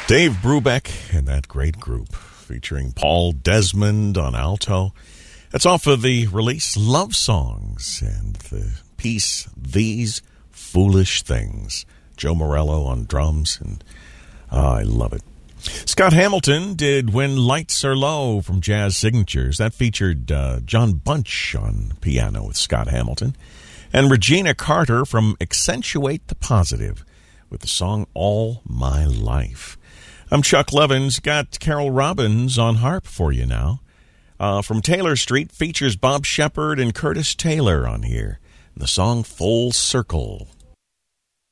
Dave Brubeck and that great group featuring Paul Desmond on alto. That's off of the release Love Songs and the piece These Foolish Things. Joe Morello on drums, and I love it. Scott Hamilton did When Lights Are Low from Jazz Signatures. That featured John Bunch on piano with Scott Hamilton. And Regina Carter from Accentuate the Positive with the song All My Life. I'm Chuck Levins. Got Carol Robbins on harp for you now. From Taylor Street features Bob Shepard and Curtis Taylor on here. The song Full Circle.